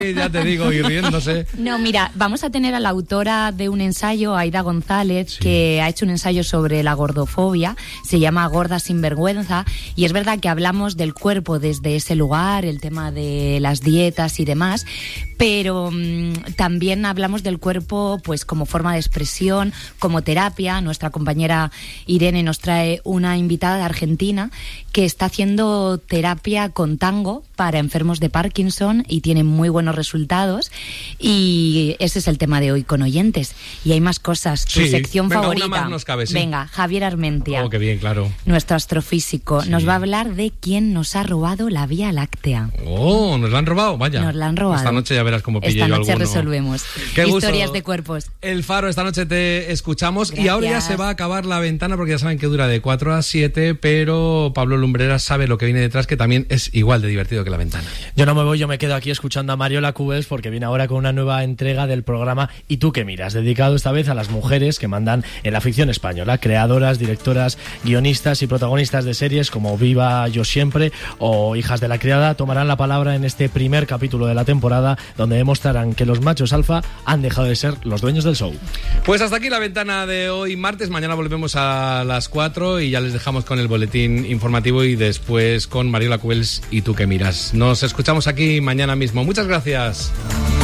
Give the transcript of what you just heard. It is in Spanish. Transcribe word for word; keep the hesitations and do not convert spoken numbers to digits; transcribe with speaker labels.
Speaker 1: Ya te digo, y riéndose.
Speaker 2: No, mira, vamos a tener a la autora de un ensayo, Aida González, sí, que ha hecho un ensayo sobre la gordofobia, se llama Gorda Sinvergüenza, y es verdad que hablamos del cuerpo desde ese lugar, el tema de las dietas y demás, pero mmm, también hablamos del cuerpo pues como forma de expresión, como terapia. Nuestra compañera Irene nos trae una invitada de Argentina que está haciendo terapia con tango para enfermos de Parkinson y tiene muy buenos resultados, y ese es el tema de hoy con oyentes. Y hay más cosas. Tu
Speaker 1: sí,
Speaker 2: sección
Speaker 1: venga,
Speaker 2: favorita.
Speaker 1: Una más nos cabe, sí.
Speaker 2: Venga, Javier Armentia.
Speaker 1: Oh, qué bien, claro.
Speaker 2: Nuestro astrofísico. Sí. Nos va a hablar de quién nos ha robado la Vía Láctea.
Speaker 1: Oh, ¿nos la han robado? Vaya.
Speaker 2: Nos la han robado.
Speaker 1: Esta noche ya verás cómo pille yo alguno.
Speaker 2: Esta noche resolvemos.
Speaker 1: Qué
Speaker 2: Historias
Speaker 1: gusto.
Speaker 2: de cuerpos.
Speaker 1: El Faro, esta noche te escuchamos.
Speaker 2: Gracias.
Speaker 1: Y ahora ya se va a acabar la ventana porque ya saben que dura de cuatro a siete, pero Pablo Lumbreras sabe lo que viene detrás, que también es igual de divertido que la ventana.
Speaker 3: Yo no me voy, yo me quedo aquí escuchando a Mariola Cubels porque viene ahora con una nueva entrega del programa ¿Y tú qué miras?, dedicado esta vez a las mujeres que mandan en la ficción española, creadoras, directoras, guionistas y protagonistas de series como Viva Yo Siempre o Hijas de la Criada. Tomarán la palabra en este primer capítulo de la temporada, donde demostrarán que los machos alfa han dejado de ser los dueños del show.
Speaker 1: Pues hasta aquí la ventana de hoy martes. Mañana volvemos a las cuatro y ya les dejamos con el boletín informativo y después con Mariola Cubels ¿Y tú qué miras? Nos escuchamos aquí mañana mismo. Muchas gracias.